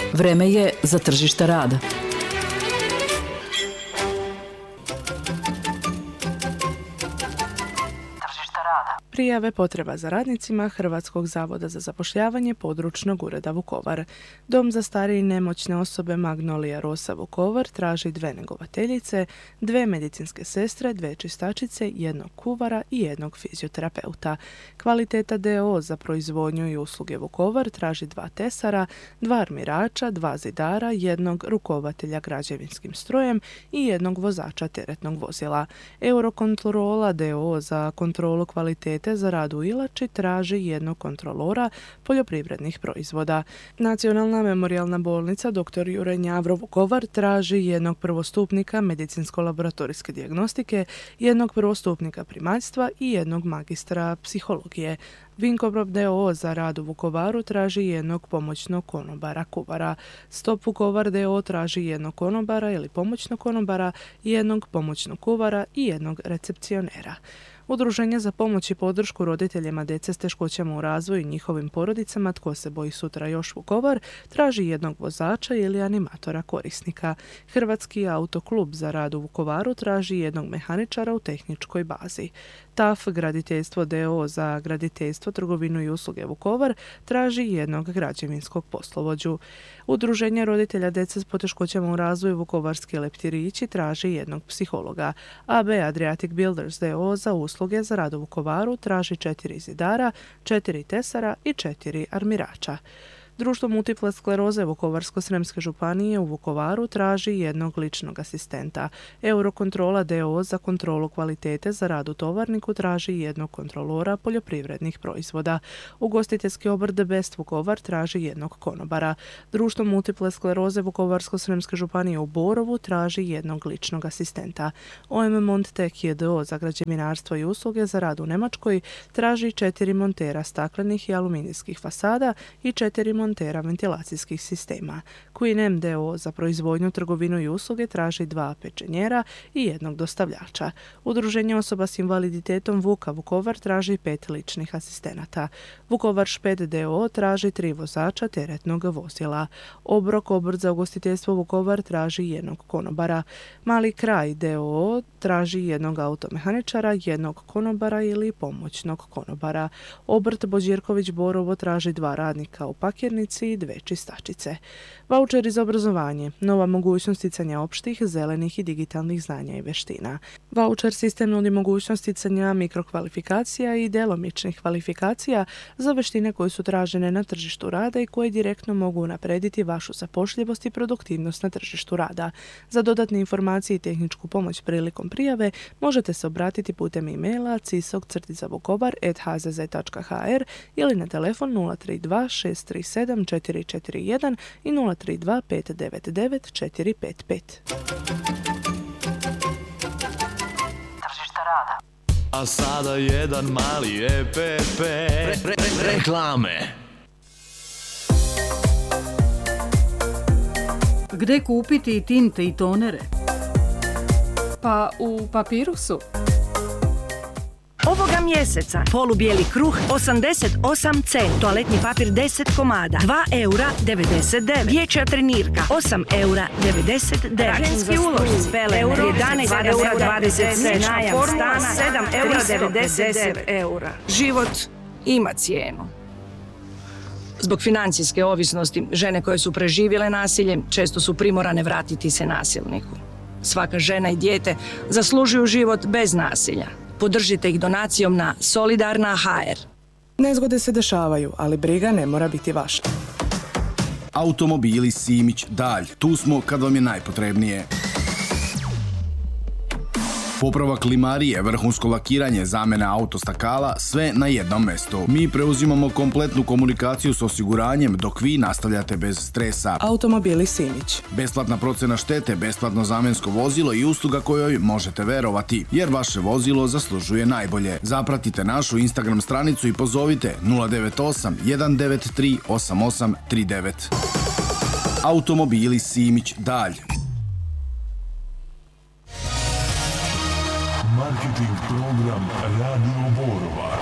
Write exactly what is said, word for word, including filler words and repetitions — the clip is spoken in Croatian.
Vreme je za tržište rada. Prijave potreba za radnicima Hrvatskog zavoda za zapošljavanje područnog ureda Vukovar. Dom za starije i nemoćne osobe Magnolija Rosa Vukovar traži dve njegovateljice, dve medicinske sestre, dve čistačice, jednog kuvara i jednog fizioterapeuta. Kvaliteta d o o za proizvodnju i usluge Vukovar traži dva tesara, dva armirača, dva zidara, jednog rukovatelja građevinskim strojem i jednog vozača teretnog vozila. Eurokontrola d o o za kontrolu kvalitete za rad u Ilači traži jednog kontrolora poljoprivrednih proizvoda. Nacionalna memorijalna bolnica dr. Juraj Njavro Vukovar traži jednog prvostupnika medicinsko-laboratorijske dijagnostike, jednog prvostupnika primaljstva i jednog magistra psihologije. Vinkobrod d o o za rad u Vukovaru traži jednog pomoćnog konobara kuvara. Stop Vukovar d o o traži jednog konobara ili pomoćnog konobara, jednog pomoćnog kuvara i jednog recepcionera. Udruženje za pomoć i podršku roditeljima djece s teškoćama u razvoju i njihovim porodicama Tko se boji sutra još Vukovar traži jednog vozača ili animatora korisnika. Hrvatski autoklub za rad u Vukovaru traži jednog mehaničara u tehničkoj bazi. T A F Graditeljstvo d o o za graditeljstvo, trgovinu i usluge Vukovar traži jednog građevinskog poslovođu. Udruženje roditelja djece s poteškoćama u razvoju Vukovarski leptirići traži jednog psihologa. A B Adriatic Builders d o o za usluge za rad u Vukovaru traži četiri zidara, četiri tesara i četiri armirača. Društvo multiple skleroze Vukovarsko-srijemske županije u Vukovaru traži jednog ličnog asistenta. Eurokontrola d o o za kontrolu kvalitete za rad u tovarniku traži jednog kontrolora poljoprivrednih proizvoda. Ugostiteljski obrt The Best Vukovar traži jednog konobara. Društvo multiple skleroze Vukovarsko-srijemske županije u Borovu traži jednog ličnog asistenta. O M Montek d o o za građevinarstvo i usluge za rad u Njemačkoj traži četiri montera staklenih i aluminijskih fasada i četiri montera montera ventilacijskih sistema. Queen M d o o za proizvodnju, trgovinu i usluge traži dva pečenjera i jednog dostavljača. Udruženje osoba s invaliditetom Vuka Vukovar traži pet ličnih asistenata. Vukovar Šped d o o traži tri vozača teretnog vozila. Obrok obrt za ugostiteljstvo Vukovar traži jednog konobara. Mali kraj d o o traži jednog automehaničara, jednog konobara ili pomoćnog konobara. Obrt Bođirković Borovo traži dva radnika u pakirnici i dve čistačice. Vaučeri za obrazovanje. Nova mogućnost sticanja opštih, zelenih i digitalnih znanja i vještina. Vaučer sistem nudi mogućnost sticanja mikrokvalifikacija i djelomičnih kvalifikacija za vještine koje su tražene na tržištu rada i koje direktno mogu unaprediti vašu zapošljivost i produktivnost na tržištu rada. Za dodatne informacije i tehničku pomoć prilikom prijave možete se obratiti putem e-maila cisog crtica vukovar at h z z tačka h r ili na telefon nula tri dva šest tri sedam četiri četiri jedan i nula tri dva pet devet devet četiri pet pet. Tržište rada. A sada jedan mali E P P. Re, re, re, reklame. Gde kupiti tinte i tonere? Pa u Papirusu. Ovoga mjeseca polubijeli kruh osamdeset osam centi, toaletni papir deset komada, dva eura devedeset devet, dječja trenirka osam eura devedeset devet, ženski ulož spele jedanaest eura dvadeset sedam, najam stana sedam eura devedeset devet. Život ima cijenu. Zbog financijske ovisnosti, žene koje su preživjele nasilje često su primorane vratiti se nasilniku. Svaka žena i dijete zaslužuju život bez nasilja. Podržite ih donacijom na Solidarna ha er. Nezgode se dešavaju, ali briga ne mora biti vaša. Automobili Simić Dalj. Tu smo kad vam je najpotrebnije. Popravak limarije, vrhunsko lakiranje, zamjena autostakala, sve na jednom mjestu. Mi preuzimamo kompletnu komunikaciju s osiguranjem dok vi nastavljate bez stresa. Automobili Simić. Besplatna procjena štete, besplatno zamjensko vozilo i usluga kojoj možete verovati, jer vaše vozilo zaslužuje najbolje. Zapratite našu Instagram stranicu i pozovite nula devet osam jedan devet tri osam osam tri devet. Automobili Simić Dalj. Marketing program Radio Borova.